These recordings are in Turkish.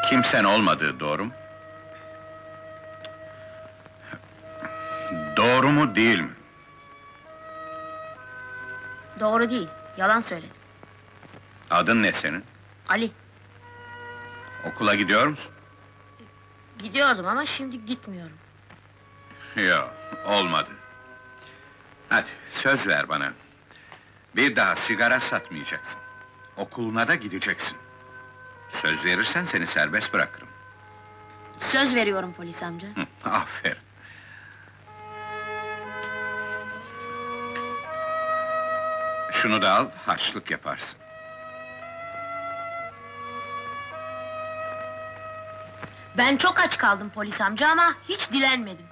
Kimsen olmadığı doğru mu? Doğru mu değil mi? Doğru değil, yalan söyledim. Adın ne senin? Ali, Okula gidiyor musun? gidiyordum ama şimdi gitmiyorum. Yok, olmadı. Hadi, söz ver bana. Bir daha sigara satmayacaksın. Okuluna da gideceksin. Söz verirsen seni serbest bırakırım. Söz veriyorum polis amca. Aferin. Şunu da al, harçlık yaparsın. Ben çok aç kaldım polis amca ama hiç dilenmedim.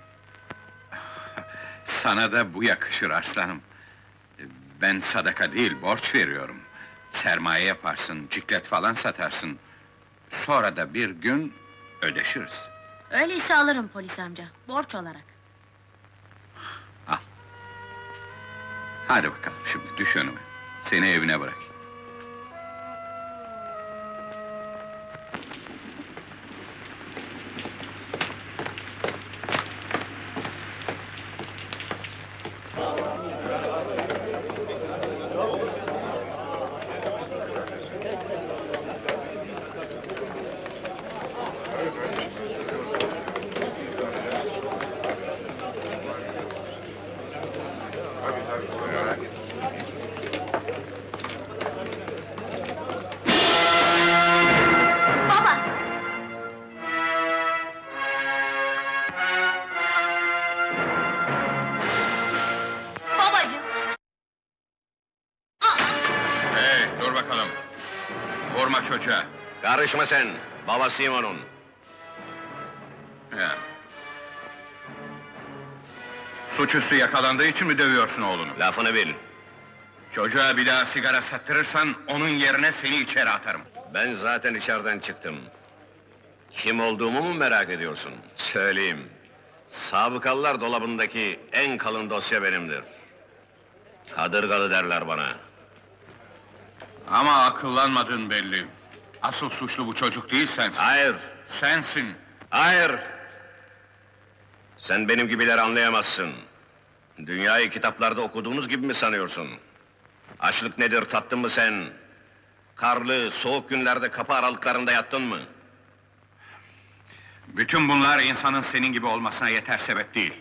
Sana da bu yakışır aslanım. Ben sadaka değil, borç veriyorum. Sermaye yaparsın, ciklet falan satarsın. Sonra da bir gün ödeşiriz. Öyleyse alırım polis amca, borç olarak. Al. Hadi bakalım şimdi, düş önüme. Seni evine bırakayım. Baba! Babacığım! Hey, dur bakalım. Vurma çocuğa. Karışma sen, babasıyım onun. Ya. Suçüstü yakalandığı için mi dövüyorsun oğlunu? Lafını bil. Çocuğa bir daha sigara sattırırsan, onun yerine seni içeri atarım. Ben zaten içeriden çıktım. Kim olduğumu mu merak ediyorsun? Söyleyeyim. Sabıkalılar dolabındaki en kalın dosya benimdir. Kadırgalı derler bana. Ama akıllanmadın belli. Asıl suçlu bu çocuk değil sensin. Hayır, Sensin. hayır! Sen benim gibileri anlayamazsın. Dünyayı kitaplarda okuduğunuz gibi mi sanıyorsun? Açlık nedir tattın mı sen? Karlı, soğuk günlerde kapı aralıklarında yattın mı? Bütün bunlar insanın senin gibi olmasına yeter sebep değil.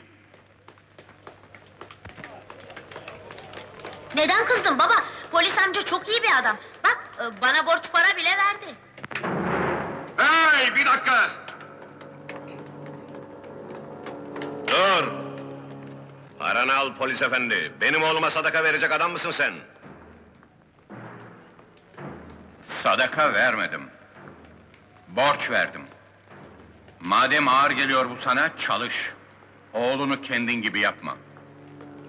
Neden kızdın baba? Polis amca çok iyi bir adam. Bak, bana borç para bile verdi. Hey, bir dakika! Dur! Paranı al polis efendi. Benim oğluma sadaka verecek adam mısın sen? Sadaka vermedim. Borç verdim. Madem ağır geliyor bu sana, çalış. Oğlunu kendin gibi yapma.